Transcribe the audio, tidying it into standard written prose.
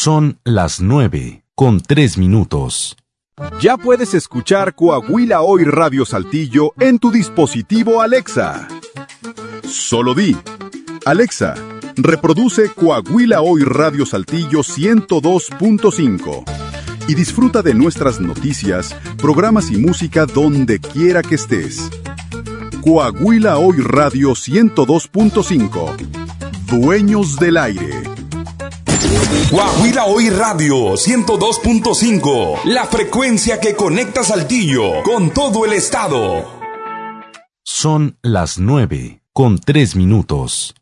Son las 9:03. Ya puedes escuchar Coahuila Hoy Radio Saltillo en tu dispositivo Alexa. Solo di: Alexa, reproduce Coahuila Hoy Radio Saltillo 102.5 y disfruta de nuestras noticias, programas y música donde quiera que estés. Coahuila Hoy Radio 102.5. Dueños del aire. Coahuila Hoy Radio 102.5, la frecuencia que conecta Saltillo con todo el estado. Son las 9:03.